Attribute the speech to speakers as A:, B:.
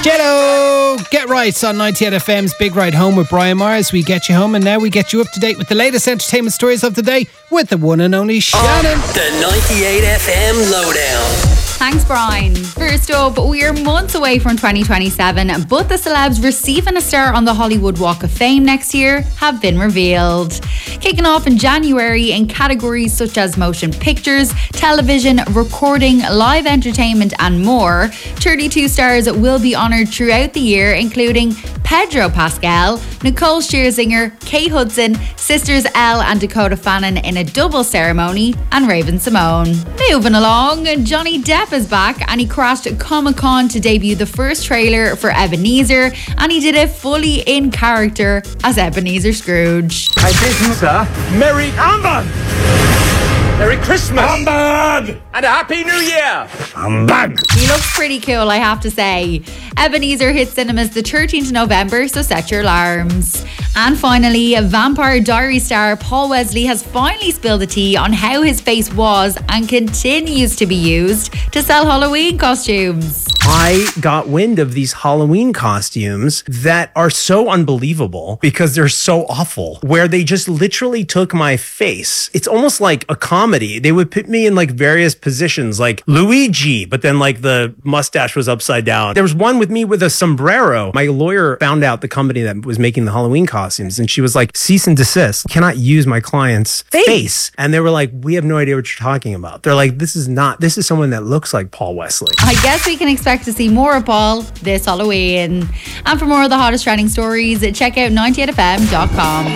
A: Jello, Get Right on 98 FM's Big Ride Home with Brian Myers. We get you home and now we get you up to date with the latest entertainment stories of the day with the one and only Shannon.
B: The 98 FM Lowdown.
C: Thanks, Brian. First up, we are months away from 2027, but the celebs receiving a star on the Hollywood Walk of Fame next year have been revealed. Kicking off in January in categories such as motion pictures, television, recording, live entertainment and more, 32 stars will be honoured throughout the year, including Pedro Pascal, Nicole Scherzinger, Kate Hudson, sisters Elle and Dakota Fannin in a double ceremony, and Raven-Symoné. Moving along, Johnny Depp is back and he crashed Comic-Con to debut the first trailer for Ebenezer, and he did it fully in character as Ebenezer Scrooge.
D: I bid you, sir, Merry Humbug! Merry Christmas! Humbug! And a Happy New Year! Humbug!
C: He looks pretty cool, I have to say. Ebenezer hits cinemas the 13th of November, so set your alarms. And finally, Vampire Diaries star Paul Wesley has finally spilled the tea on how his face was and continues to be used to sell Halloween costumes.
E: I got wind of these Halloween costumes that are so unbelievable because they're so awful, where they just literally took my face. It's almost like a comedy. They would put me in like various positions, like Luigi, but then like the mustache was upside down. There was one with me with a sombrero. My lawyer found out the company that was making the Halloween costumes, and she was like, cease and desist. Cannot use my client's face. And they were like, we have no idea what you're talking about. They're like, this is someone that looks like Paul Wesley.
C: I guess we can expect to see more of Paul this Halloween. And for more of the hottest trending stories, check out 98fm.com.